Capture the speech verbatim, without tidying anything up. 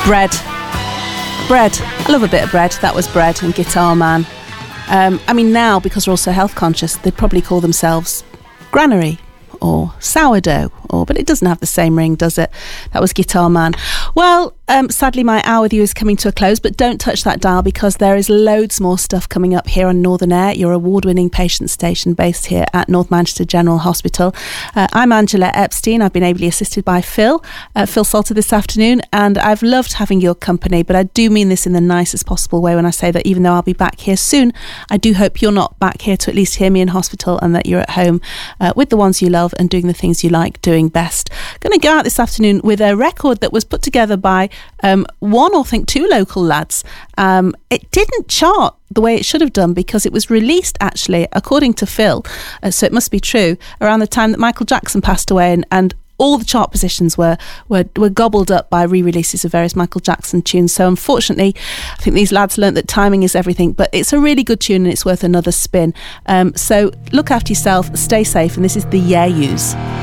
Bread. Bread. I love a bit of bread. That was Bread and Guitar Man. Um, I mean, now, because we're all so health conscious, they'd probably call themselves Granary or Sourdough, or but it doesn't have the same ring, does it? That was Guitar Man. Well, um, sadly, my hour with you is coming to a close, but don't touch that dial because there is loads more stuff coming up here on Northern Air, your award-winning patient station based here at North Manchester General Hospital. Uh, I'm Angela Epstein. I've been ably assisted by Phil, uh, Phil Salter this afternoon, and I've loved having your company, but I do mean this in the nicest possible way when I say that even though I'll be back here soon, I do hope you're not back here to at least hear me in hospital and that you're at home uh, with the ones you love and doing the things you like doing best. Going to go out this afternoon with a record that was put together by um, one or I think two local lads. Um, it didn't chart the way it should have done because it was released actually, according to Phil, uh, so it must be true, around the time that Michael Jackson passed away, and, and all the chart positions were, were were gobbled up by re-releases of various Michael Jackson tunes. So unfortunately, I think these lads learnt that timing is everything, but it's a really good tune and it's worth another spin. Um, so look after yourself, stay safe, and this is the Yeah Yous.